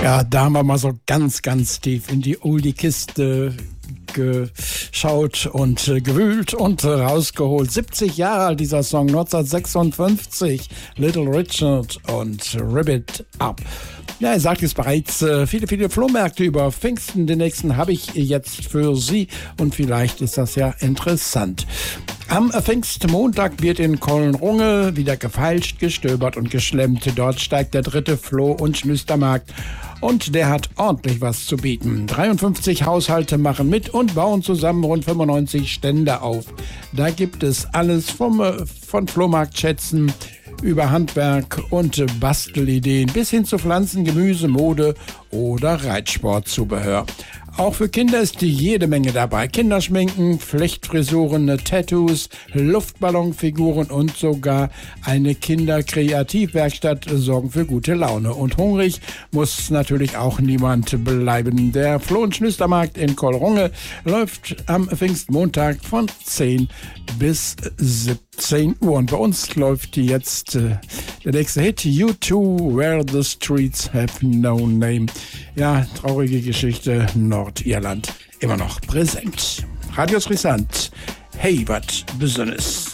Ja, da haben wir mal so ganz, ganz tief in die Oldie-Kiste geschaut und gewühlt und rausgeholt. 70 Jahre alt dieser Song, 1956, Little Richard und Rip It Up. Ja, er sagt es bereits, viele, viele Flohmärkte über Pfingsten. Den nächsten habe ich jetzt für Sie und vielleicht ist das ja interessant. Am Pfingstmontag wird in Kollenrunge wieder gefeilscht, gestöbert und geschlemmt. Dort steigt der dritte Floh- und Schnüstermarkt und der hat ordentlich was zu bieten. 53 Haushalte machen mit und bauen zusammen rund 95 Stände auf. Da gibt es alles von Flohmarktschätzen über Handwerk und Bastelideen bis hin zu Pflanzen, Gemüse, Mode oder Reitsportzubehör. Auch für Kinder ist jede Menge dabei. Kinderschminken, Flechtfrisuren, Tattoos, Luftballonfiguren und sogar eine Kinderkreativwerkstatt sorgen für gute Laune. Und hungrig muss natürlich auch niemand bleiben. Der Floh- und Schnüstermarkt in Kollenrunge läuft am Pfingstmontag von 10 bis 17 Uhr. Und bei uns läuft jetzt der nächste Hit, U2, Where the Streets Have No Name. Ja, traurige Geschichte, Nordirland immer noch präsent. Radios Brisant, hey, wat Besonnes.